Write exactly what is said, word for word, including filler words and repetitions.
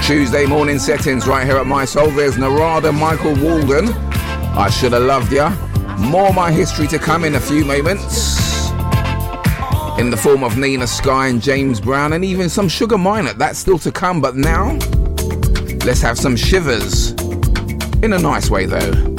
Tuesday morning settings right here at My Soul. There's Narada Michael Walden, I Should Have Loved Ya. More My History to come in a few moments, in the form of Nina Sky and James Brown, and even some Sugar Minott. That's still to come, but now let's have some Shivers, in a nice way though.